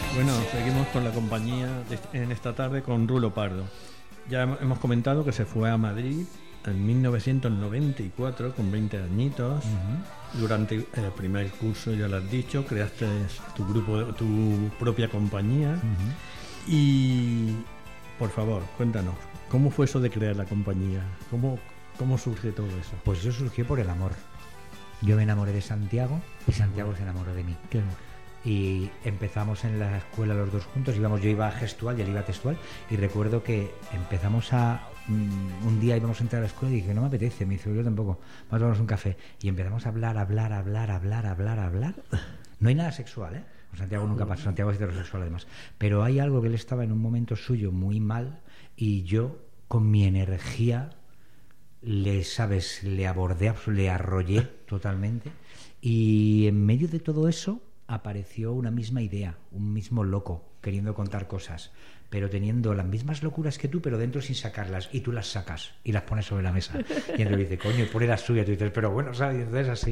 Bueno, seguimos con la compañía en esta tarde con Rulo Pardo. Ya hemos comentado que se fue a Madrid en 1994 con 20 añitos. Durante el primer curso, ya lo has dicho, creaste tu propia compañía. Y por favor, cuéntanos, ¿cómo fue eso de crear la compañía? ¿Cómo surge todo eso? Pues eso surgió por el amor. Yo me enamoré de Santiago y Santiago se enamoró de mí. ¿Qué? Y empezamos en la escuela los dos juntos. Yo iba a gestual y él iba a textual. Y recuerdo que empezamos un día íbamos a entrar a la escuela y dije, no me apetece. Me dice, yo tampoco, vamos a tomarnos un café. Y empezamos a hablar. No hay nada sexual, ¿eh? Santiago nunca pasó, Santiago es heterosexual además. Pero hay algo que él estaba en un momento suyo muy mal y yo, con mi energía, le abordé, le arrollé totalmente. Y en medio de todo eso apareció una misma idea, un mismo loco queriendo contar cosas, pero teniendo las mismas locuras que tú, pero dentro sin sacarlas, y tú las sacas y las pones sobre la mesa. Y él le dice, coño, pone las suyas, y tú dices, pero bueno, ¿sabes? Y entonces así.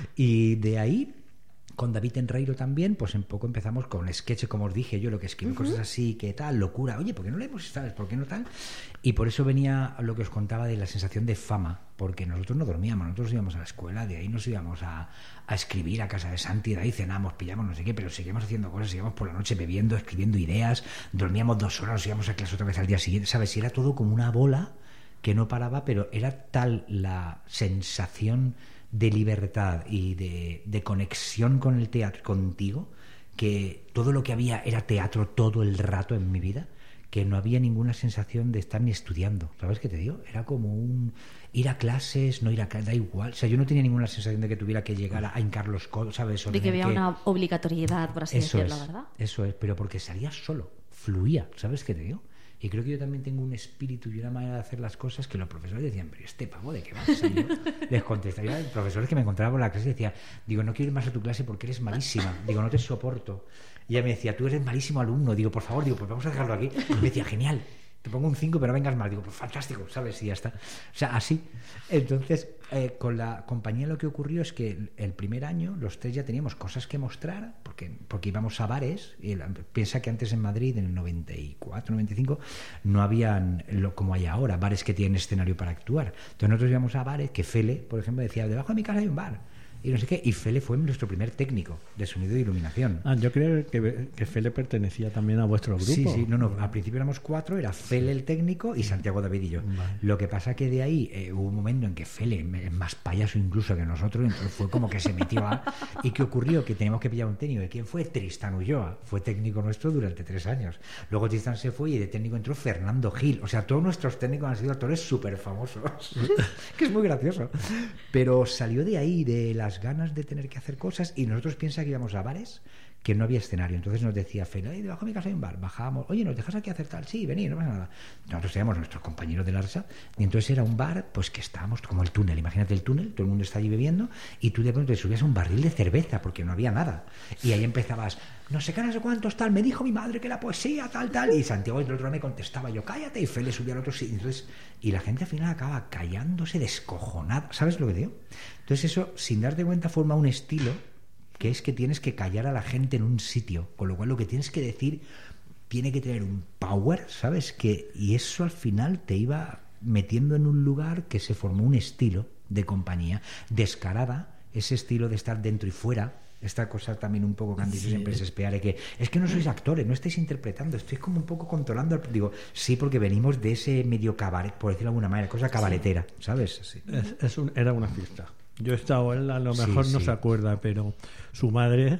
Y de ahí, con David Enreiro también, pues un poco empezamos con sketch, como os dije yo, lo que escribo, cosas así, que tal, locura, oye, ¿por qué no leemos, sabes? ¿Por qué no tal? Y por eso venía lo que os contaba de la sensación de fama, porque nosotros no dormíamos, nosotros íbamos a la escuela, de ahí nos íbamos a escribir a casa de Santi, de ahí cenamos, pillamos no sé qué, pero seguíamos haciendo cosas, seguíamos por la noche bebiendo, escribiendo ideas, dormíamos 2 horas, nos íbamos a clase otra vez al día siguiente, ¿sabes? Y era todo como una bola que no paraba, pero era tal la sensación de libertad y de conexión con el teatro, contigo, que todo lo que había era teatro todo el rato en mi vida, que no había ninguna sensación de estar ni estudiando. ¿Sabes qué te digo? Era como ir a clases, no ir a clases, da igual. O sea, yo no tenía ninguna sensación de que tuviera que llegar a hincar los codos, ¿sabes? De que había una obligatoriedad, por así decirlo, ¿verdad? Eso es, pero porque salía solo, fluía, ¿sabes qué te digo? Y creo que yo también tengo un espíritu y una manera de hacer las cosas que los profesores decían, pero este pavo, ¿de qué vas? O sea, yo les contestaría a los profesores que me encontraba por la clase y decía, digo, no quiero ir más a tu clase porque eres malísima, digo, no te soporto. Y ella me decía, tú eres malísimo alumno, digo, por favor, digo, pues vamos a dejarlo aquí. Y me decía, genial, te pongo un 5 pero no vengas mal, digo, pues fantástico, ¿sabes? Y ya está. O sea, así. Entonces, con la compañía lo que ocurrió es que el primer año los 3 ya teníamos cosas que mostrar, porque íbamos a bares, y piensa que antes en Madrid, en el 94, 95, no habían, como hay ahora, bares que tienen escenario para actuar. Entonces nosotros íbamos a bares, que Fele, por ejemplo, decía, debajo de mi casa hay un bar. Y no sé qué, y Fele fue nuestro primer técnico de sonido e iluminación. Yo creo que Fele pertenecía también a vuestro grupo. Sí, no, al principio éramos 4, era Fele el técnico y Santiago, David y yo. Vale. Lo que pasa que de ahí hubo un momento en que Fele es más payaso incluso que nosotros, entonces fue como que se metió ¿Y qué ocurrió? Que teníamos que pillar un técnico. ¿Y quién fue? Tristán Ulloa, fue técnico nuestro durante 3 años. Luego Tristán se fue y de técnico entró Fernando Gil. O sea, todos nuestros técnicos han sido actores súper famosos, que es muy gracioso. Pero salió de ahí, de las ganas de tener que hacer cosas, y nosotros piensa que íbamos a bares que no había escenario, entonces nos decía Fede, debajo de mi casa hay un bar, bajábamos, oye, ¿nos dejas aquí hacer tal? Sí, vení, no pasa nada. Nosotros éramos nuestros compañeros del ARSA, y entonces era un bar, pues que estábamos como el túnel, imagínate el túnel, todo el mundo está allí bebiendo, y tú de pronto te subías a un barril de cerveza, porque no había nada, y ahí empezabas, no sé qué, no sé cuántos, tal, me dijo mi madre que la poesía, tal, y Santiago del otro lado me contestaba, yo, cállate, y Fede subía al otro sitio, entonces, y la gente al final acaba callándose, descojonada, ¿sabes lo que digo? Entonces eso, sin darte cuenta, forma un estilo que es que tienes que callar a la gente en un sitio, con lo cual lo que tienes que decir tiene que tener un power, ¿sabes? Y eso al final te iba metiendo en un lugar que se formó un estilo de compañía descarada, ese estilo de estar dentro y fuera, esta cosa también un poco que han dicho siempre se espera, que es que no sois actores, no estáis interpretando, estáis como un poco controlando, digo, sí, porque venimos de ese medio cabaret, por decirlo de alguna manera, cosa cabaretera, ¿sabes? Sí. Era una fiesta. Yo he estado, él a lo mejor no se acuerda, pero su madre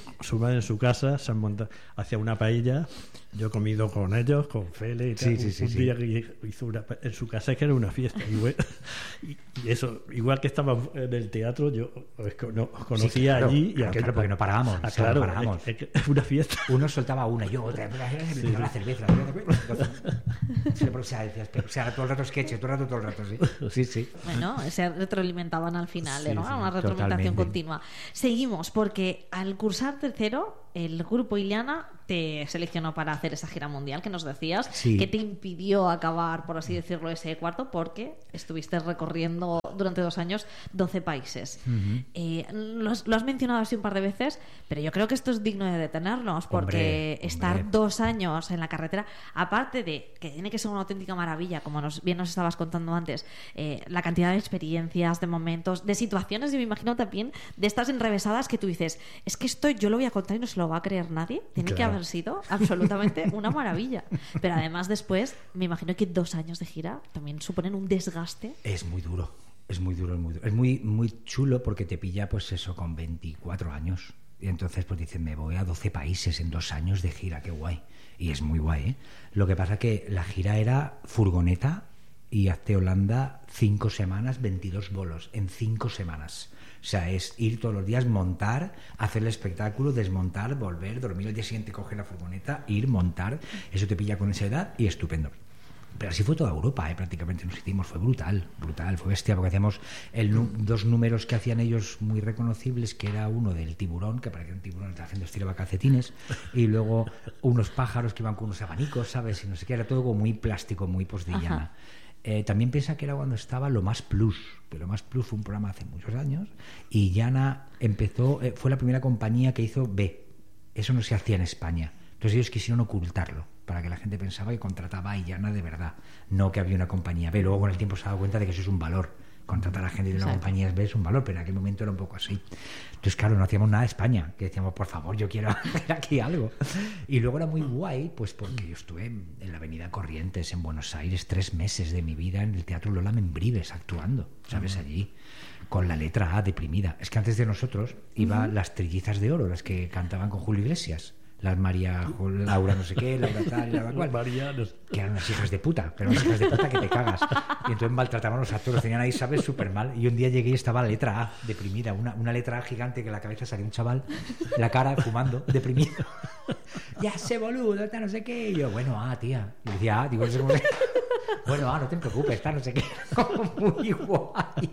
en su casa se han montado, hacía una paella, yo he comido con ellos, con Fele y tal, un día que hizo en su casa, es que era una fiesta y eso, igual que estaba en el teatro, yo os conocía allí y claro, porque no parábamos, claro, no parábamos. Es una fiesta, uno soltaba una, yo otra, la cerveza, o sea, todo el rato sketches, todo el rato, sí. Bueno, se retroalimentaban al final, ¿no? Una retroalimentación totalmente. continua. Seguimos, porque al cursar tercero el grupo Illana te seleccionó para hacer esa gira mundial que nos decías, Sí. que te impidió acabar, por así decirlo, ese cuarto, porque estuviste recorriendo durante 2 años 12 países. Lo has mencionado así un par de veces, pero yo creo que esto es digno de detenernos, porque estar 2 años en la carretera, aparte de que tiene que ser una auténtica maravilla, como bien nos estabas contando antes, la cantidad de experiencias, de momentos, de situaciones, y me imagino también de estas enrevesadas que tú dices, es que esto yo lo voy a contar y no se lo va a creer nadie, tiene que haber sido absolutamente una maravilla. Pero además después, me imagino que 2 años de gira también suponen un desgaste. Es muy duro, es muy duro, es muy duro. Es muy, muy chulo porque te pilla, pues eso, con 24 años. Y entonces, pues dicen, me voy a 12 países en 2 años de gira, qué guay. Y es muy guay, ¿eh? Lo que pasa que la gira era furgoneta y hazte Holanda 5 semanas, 22 bolos en 5 semanas. O sea, es ir todos los días, montar, hacer el espectáculo, desmontar, volver, dormir el día siguiente, coger la furgoneta, ir, montar. Eso te pilla con esa edad y estupendo. Pero así fue toda Europa, prácticamente nos hicimos, fue brutal, fue bestia, porque hacíamos 2 números que hacían ellos muy reconocibles, que era uno del tiburón, que parecía un tiburón haciendo estiraba calcetines, y luego unos pájaros que iban con unos abanicos, ¿sabes? Y no sé qué, era todo como muy plástico, muy postillana. También piensa que era cuando estaba Lo Más Plus, que Lo Más Plus fue un programa hace muchos años, y Llana empezó, fue la primera compañía que hizo B. Eso no se hacía en España. Entonces ellos quisieron ocultarlo, para que la gente pensaba que contrataba a Illana de verdad, no que había una compañía B. Luego con el tiempo se ha dado cuenta de que eso es un valor. Contratar a gente de una compañía B es un valor, pero en aquel momento era un poco así. Entonces, claro, no hacíamos nada de España, que decíamos, por favor, yo quiero hacer aquí algo. Y luego era muy guay, pues porque yo estuve en la Avenida Corrientes, en Buenos Aires, 3 meses de mi vida en el Teatro Lola Membrives, actuando, ¿sabes? Allí, con la letra A deprimida. Es que antes de nosotros iban las Trillizas de Oro, las que cantaban con Julio Iglesias. Las María Laura no sé qué, Laura tal, Laura cual, que eran unas hijas de puta, pero unas hijas de puta que te cagas. Y entonces maltrataban a los actores, los tenían ahí, ¿sabes? Súper mal. Y un día llegué y estaba la letra A, deprimida, una letra A gigante, que en la cabeza salía un chaval, la cara fumando, deprimido. Ya sé, boludo, tal, no sé qué. Y yo, bueno, tía. Y decía, digo, eso como... Bueno, no te preocupes, tal, no sé qué. Muy guay.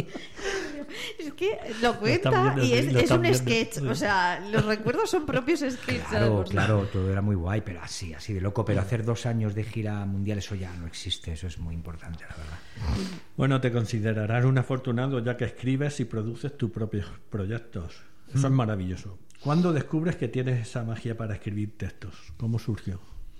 Es que lo cuenta y es un sketch. O sea, los recuerdos son propios sketches. Claro, todo era muy guay, pero así de loco. Pero hacer 2 años de gira mundial, eso ya no existe. Eso es muy importante, la verdad. Bueno, te considerarás un afortunado ya que escribes y produces tus propios proyectos. Eso es maravilloso. ¿Cuándo descubres que tienes esa magia para escribir textos? ¿Cómo surgió?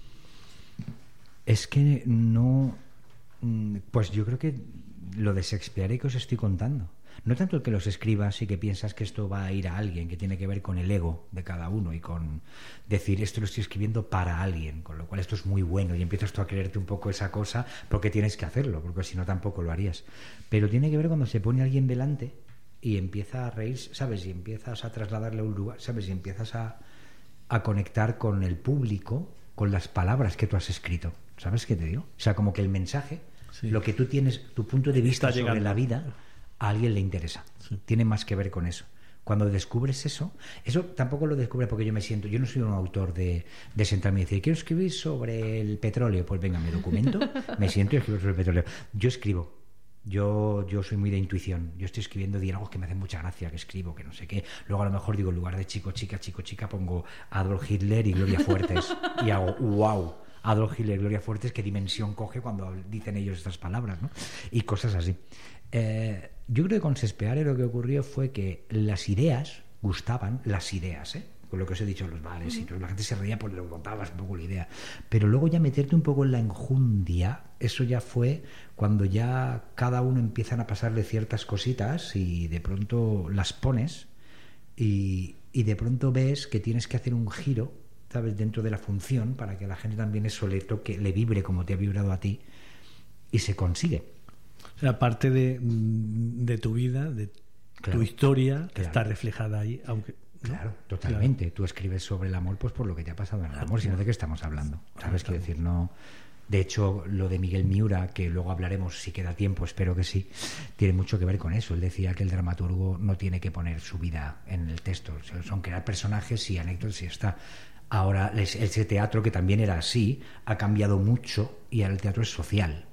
Es que no... Pues yo creo que lo de Shakespeare que os estoy contando. No tanto el que los escribas y que piensas que esto va a ir a alguien, que tiene que ver con el ego de cada uno y con decir esto lo estoy escribiendo para alguien, con lo cual esto es muy bueno y empiezas tú a creerte un poco esa cosa porque tienes que hacerlo, porque si no tampoco lo harías. Pero tiene que ver cuando se pone alguien delante y empieza a reír, ¿sabes? Y empiezas a trasladarle a un lugar, ¿sabes? Y empiezas a conectar con el público, con las palabras que tú has escrito. ¿Sabes qué te digo? O sea, como que el mensaje, lo que tú tienes, tu punto de vista sobre la vida, a alguien le interesa. Tiene más que ver con eso. Cuando descubres eso tampoco lo descubres porque yo no soy un autor de sentarme y decir, quiero escribir sobre el petróleo. Pues venga, me documento, me siento y escribo sobre el petróleo. Yo escribo. Yo soy muy de intuición. Yo estoy escribiendo diálogos que me hacen mucha gracia, que escribo, que no sé qué. Luego a lo mejor digo, en lugar de chico, chica, pongo Adolf Hitler y Gloria Fuertes. Y hago, wow, Adolf Hitler y Gloria Fuertes, qué dimensión coge cuando dicen ellos estas palabras, ¿no? Y cosas así. Yo creo que con Shakespeare lo que ocurrió fue que las ideas gustaban, con lo que os he dicho en los bares y todo, la gente se reía por lo que contabas, un poco la idea, pero luego ya meterte un poco en la enjundia, eso ya fue cuando ya cada uno empiezan a pasarle ciertas cositas y de pronto las pones y de pronto ves que tienes que hacer un giro, ¿sabes?, dentro de la función para que a la gente también eso le toque, le vibre como te ha vibrado a ti, y se consigue. O sea, parte de tu vida, de tu historia, está reflejada ahí, aunque... Claro, totalmente. Tú escribes sobre el amor pues por lo que te ha pasado en el amor, sino de qué estamos hablando. ¿Sabes? Quiero decir, no... De hecho, lo de Miguel Miura, que luego hablaremos si queda tiempo, espero que sí, tiene mucho que ver con eso. Él decía que el dramaturgo no tiene que poner su vida en el texto. Son crear personajes y anécdotas y ya está. Ahora, ese teatro, que también era así, ha cambiado mucho y ahora el teatro es social.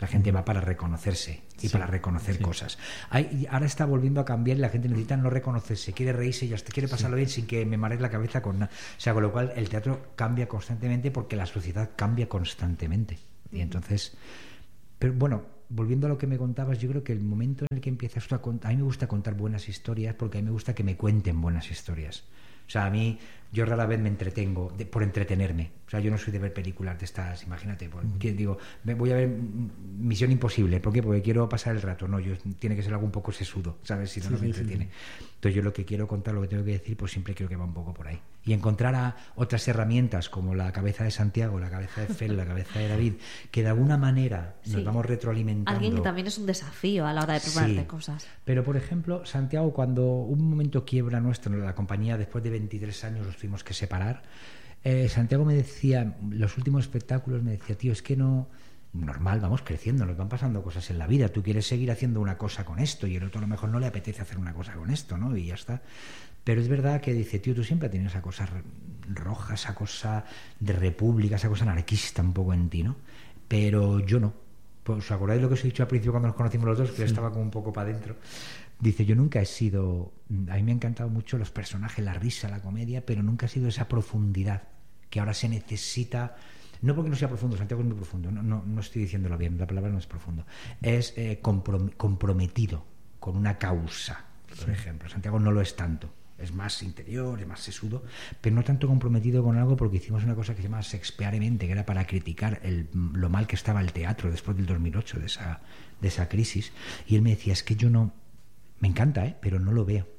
La gente va para reconocerse y para reconocer cosas. Ahora está volviendo a cambiar y la gente necesita no reconocerse, quiere reírse y hasta quiere pasarlo bien sin que me maree la cabeza con nada. O sea, con lo cual el teatro cambia constantemente porque la sociedad cambia constantemente. Y entonces, pero bueno, volviendo a lo que me contabas, yo creo que el momento en el que empiezas a contar, a mí me gusta contar buenas historias porque a mí me gusta que me cuenten buenas historias. O sea, a mí, yo rara vez me entretengo por entretenerme. O sea, yo no soy de ver películas de estas, imagínate, porque digo, voy a ver Misión Imposible. ¿Por qué? Porque quiero pasar el rato. No, tiene que ser algo un poco sesudo, ¿sabes? Si no me entretiene. Entonces yo lo que quiero contar, lo que tengo que decir, pues siempre creo que va un poco por ahí. Y encontrar a otras herramientas como la cabeza de Santiago, la cabeza de Fel, la cabeza de David, que de alguna manera nos vamos retroalimentando. Alguien que también es un desafío a la hora de prepararte cosas. Pero, por ejemplo, Santiago, cuando un momento quiebra nuestro, la compañía, después de 23 años nos tuvimos que separar, Santiago me decía, los últimos espectáculos, me decía, tío, es que no... Normal, vamos creciendo, nos van pasando cosas en la vida. Tú quieres seguir haciendo una cosa con esto y el otro a lo mejor no le apetece hacer una cosa con esto, ¿no? Y ya está. Pero es verdad que dice, tío, tú siempre has tenido esa cosa roja, esa cosa de república, esa cosa anarquista un poco en ti, ¿no? Pero yo no. Pues, ¿os acordáis lo que os he dicho al principio cuando nos conocimos los dos? Que yo estaba como un poco para adentro. Dice, yo nunca he sido... A mí me han encantado mucho los personajes, la risa, la comedia, pero nunca ha sido esa profundidad que ahora se necesita... No porque no sea profundo, Santiago es muy profundo, no estoy diciéndolo bien, la palabra no es profundo. Es comprometido con una causa, por ejemplo. Santiago no lo es tanto. Es más interior, es más sesudo, pero no tanto comprometido con algo, porque hicimos una cosa que se llama Shakespearemente, que era para criticar lo mal que estaba el teatro después del 2008, de esa crisis. Y él me decía, es que yo no... Me encanta, pero no lo veo.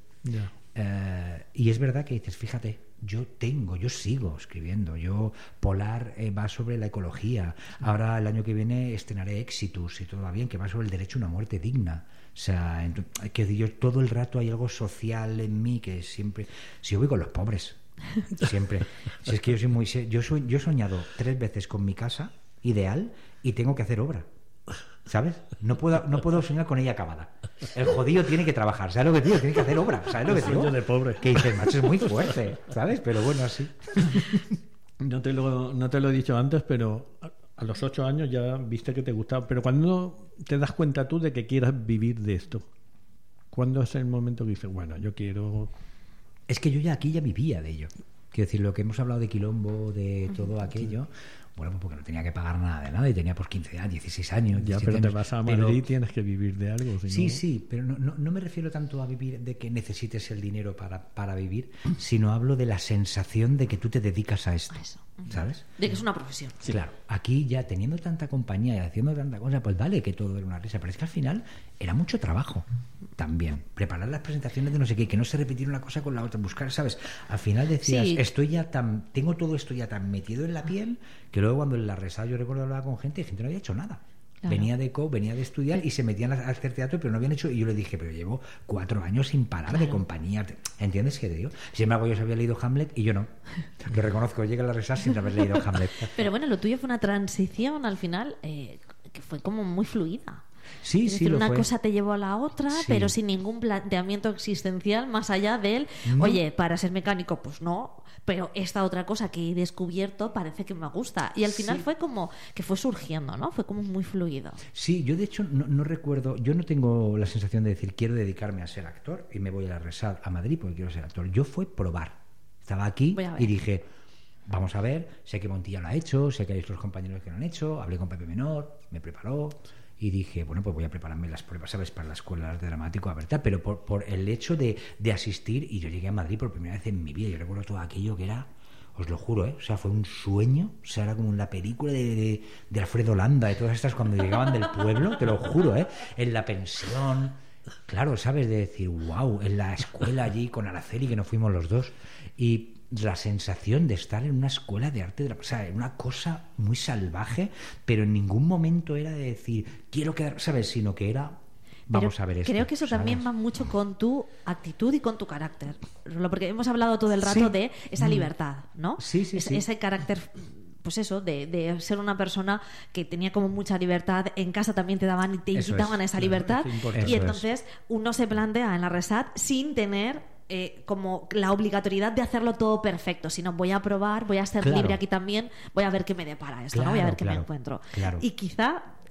Y es verdad que dices, fíjate, yo sigo escribiendo. Polar va sobre la ecología. Ahora el año que viene estrenaré Exitus, si todo va bien, que va sobre el derecho a una muerte digna. O sea, que yo todo el rato hay algo social en mí que siempre... Si yo voy con los pobres, siempre. Si es que yo soy muy... Yo he soñado 3 veces con mi casa ideal y tengo que hacer obra. ¿Sabes? No puedo soñar con ella acabada. El jodido tiene que trabajar, ¿sabes lo que digo? Tiene que hacer obra, ¿sabes lo que digo? De pobre. Que dices, macho, es muy fuerte, ¿sabes? Pero bueno, así. No te lo he dicho antes, pero a los 8 años ya viste que te gustaba. Pero cuando te das cuenta tú de que quieras vivir de esto, ¿cuándo es el momento que dices, bueno, yo quiero...? Es que yo aquí ya vivía de ello. Quiero decir, lo que hemos hablado de Quilombo, de todo aquello... Bueno, pues porque no tenía que pagar nada de nada y tenía pues 15 años, 16 años. Ya, pero te vas a Madrid y tienes que vivir de algo. Sí, pero no me refiero tanto a vivir de que necesites el dinero para vivir, sino hablo de la sensación de que tú te dedicas a esto, ¿sabes? De que es una profesión. Sí. Claro, aquí ya teniendo tanta compañía y haciendo tanta cosa, pues vale que todo era una risa, pero es que al final era mucho trabajo también. Preparar las presentaciones de no sé qué, que no se repitiera una cosa con la otra, buscar, ¿sabes? Al final decías, tengo todo esto ya tan metido en la piel que luego cuando en la Resá yo recuerdo hablar con gente y gente no había hecho nada. Claro. Venía de estudiar y se metían a hacer teatro, pero no habían hecho. Y yo le dije, pero llevo 4 años sin parar de compañía. ¿Entiendes qué te digo? Sin embargo, yo se había leído Hamlet y yo no. Lo reconozco, llegué a la Resá sin haber leído Hamlet. Pero bueno, lo tuyo fue una transición al final que fue como muy fluida. Sí, es decir, una fue. Cosa te llevó a la otra, pero sin ningún planteamiento existencial más allá del, oye, para ser mecánico, pues no, pero esta otra cosa que he descubierto parece que me gusta. Y al final fue como que fue surgiendo, ¿no? Fue como muy fluido. Sí, yo de hecho no recuerdo, yo no tengo la sensación de decir quiero dedicarme a ser actor y me voy a la Resá a Madrid porque quiero ser actor. Yo fue probar. Estaba aquí y dije, vamos a ver, sé que Montilla lo ha hecho, sé que hay otros compañeros que lo han hecho, hablé con Pepe Menor, me preparó. Y dije, bueno, pues voy a prepararme las pruebas, ¿sabes? Para la escuela de dramático, a ver, pero por el hecho de asistir, y yo llegué a Madrid por primera vez en mi vida, yo recuerdo todo aquello que era, os lo juro, o sea, fue un sueño, o sea, era como la película de Alfredo Landa, de todas estas cuando llegaban del pueblo, te lo juro, en la pensión, claro, ¿sabes? De decir, wow, en la escuela allí con Araceli, que nos fuimos los dos, y la sensación de estar en una escuela de arte, o sea, una cosa muy salvaje, pero en ningún momento era de decir, quiero quedar, ¿sabes? Sino que era, vamos a ver esto. Creo que eso también va mucho con tu actitud y con tu carácter, porque hemos hablado todo el rato de esa libertad, ¿no? Sí. Ese carácter, pues eso, de ser una persona que tenía como mucha libertad, en casa también te daban y te incitaban a esa libertad, y entonces uno se plantea en la Resat sin tener como la obligatoriedad de hacerlo todo perfecto, sino voy a probar, voy a ser libre aquí también, voy a ver qué me depara esto, ¿no? Voy a ver qué me encuentro. Y quizá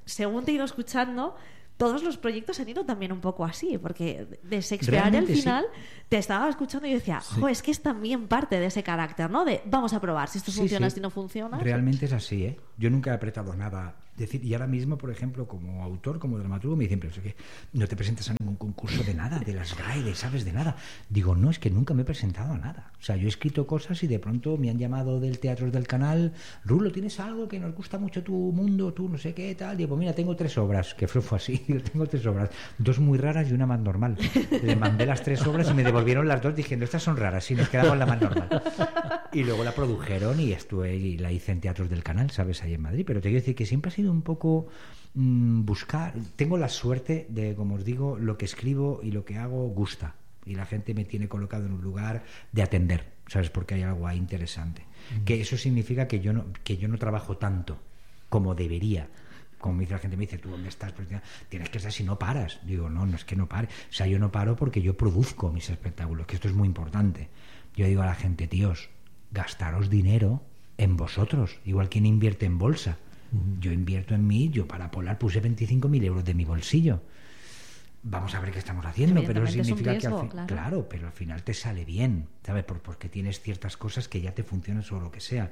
según te he ido escuchando, todos los proyectos han ido también un poco así, porque de Shakespeare al Realmente final te estaba escuchando y decía, Sí. es que es también parte de ese carácter, ¿no? De vamos a probar si esto Sí, funciona, sí. si no funciona. Realmente es así, ¿eh? Yo nunca he apretado nada. Y ahora mismo, por ejemplo, como autor, como dramaturgo, me dicen, pero es que no te presentas a ningún concurso de nada, de las GAE, ¿sabes? De nada. Digo, no, es que nunca me he presentado a nada. O sea, yo he escrito cosas y de pronto me han llamado del Teatro del Canal, Rulo, ¿tienes algo que nos gusta mucho tu mundo, tú no sé qué, tal? Digo, pues mira, tengo 3 obras, que fue así, digo, tengo 3 obras, 2 muy raras y una más normal. Le mandé las 3 obras y me devolvieron las 2 diciendo, estas son raras, sí, nos quedamos en la más normal. Y luego la produjeron y estuve y la hice en Teatros del Canal, ¿sabes? Ahí en Madrid. Pero te quiero decir que siempre ha sido un poco buscar. Tengo la suerte de, como os digo, lo que escribo y lo que hago gusta. Y la gente me tiene colocado en un lugar de atender, ¿sabes? Porque hay algo ahí interesante. Que eso significa que yo no trabajo tanto como debería. Como me dice la gente, me dice, ¿tú dónde estás? Pues tienes que estar si no paras. Digo, no es que no pare. O sea, yo no paro porque yo produzco mis espectáculos, que esto es muy importante. Yo digo a la gente, tíos, gastaros dinero en vosotros, igual quien invierte en bolsa. Yo invierto en mí, yo para Polar puse 25.000 euros de mi bolsillo. Vamos a ver qué estamos haciendo, pero eso significa riesgo, que claro, pero al final te sale bien, ¿sabes? Porque tienes ciertas cosas que ya te funcionan o lo que sea.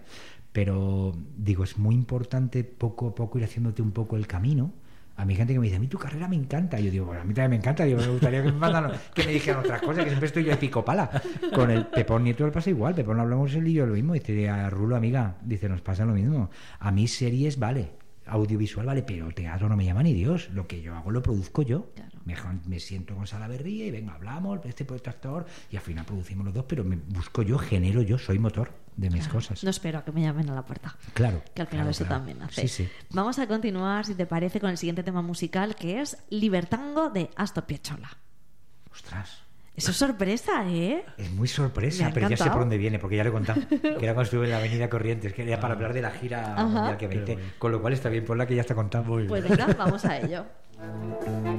Pero digo, es muy importante poco a poco ir haciéndote un poco el camino. A mi gente que me dice, a mí tu carrera me encanta. Y yo digo, bueno, a mí también me encanta. Yo me gustaría que me dijeran otras cosas, que siempre estoy yo de pico pala. Con el Pepón Nieto le pasa igual. Pepón hablamos él y yo lo mismo. Dice, a Rulo, amiga, dice, nos pasa lo mismo. A mí series vale, audiovisual vale, pero teatro no me llama ni Dios. Lo que yo hago lo produzco yo. Claro. Me siento con Salaverría y venga, hablamos, este actor, y al final producimos los dos, pero me busco yo, genero yo, soy motor de mis cosas. No espero a que me llamen a la puerta. Claro. Que al final eso claro. también hace. Sí, sí. Vamos a continuar, si te parece, con el siguiente tema musical, que es Libertango de Astor Piazzolla. Ostras. Eso es sorpresa, ¿eh? Es muy sorpresa, Me ha pero ya sé encantado. por dónde viene, porque ya lo he contado. Que era cuando estuve en la Avenida Corrientes, que era para hablar de la gira mundial que 20. Con lo cual está bien, por la que ya está contado. Pues venga, vamos a ello.